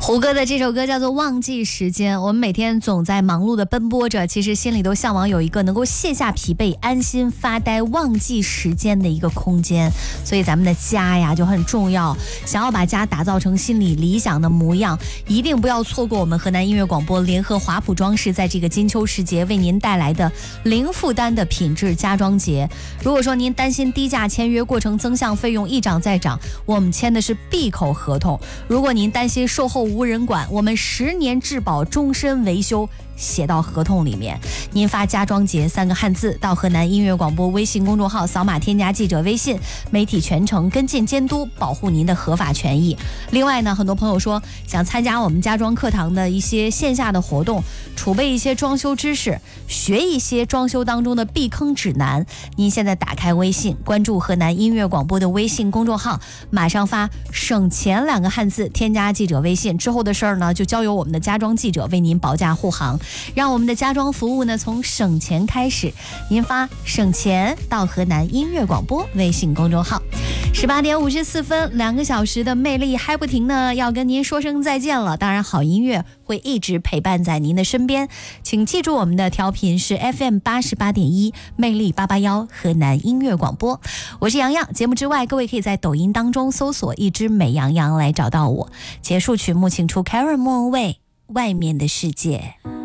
胡歌的这首歌叫做《忘记时间》。我们每天总在忙碌的奔波着，其实心里都向往有一个能够卸下疲惫、安心发呆、忘记时间的一个空间。所以咱们的家呀就很重要，想要把家打造成心里理想的模样，一定不要错过我们河南音乐广播联合华普装饰在这个金秋时节为您带来的零负担的品质家装节。如果说您担心低价签约过程增项费用一涨再涨，我们签的是闭口合同。如果您担心售后无人管，我们10年质保终身维修写到合同里面。您发家装节3个汉字到河南音乐广播微信公众号，扫码添加记者微信，媒体全程跟进监督，保护您的合法权益。另外呢，很多朋友说想参加我们家装课堂的一些线下的活动，储备一些装修知识，学一些装修当中的避坑指南。您现在打开微信，关注河南音乐广播的微信公众号，马上发省钱2个汉字，添加记者微信，之后的事儿呢就交由我们的家装记者为您保驾护航，让我们的家装服务呢从省钱开始。您发省钱到河南音乐广播微信公众号。18点54分，2个小时的魅力嗨不停呢，要跟您说声再见了。当然，好音乐会一直陪伴在您的身边，请记住我们的调频是 FM 88.1，魅力881河南音乐广播。我是洋洋。节目之外，各位可以在抖音当中搜索一只美羊羊来找到我。结束曲目请出 Karen Moonway 外面的世界。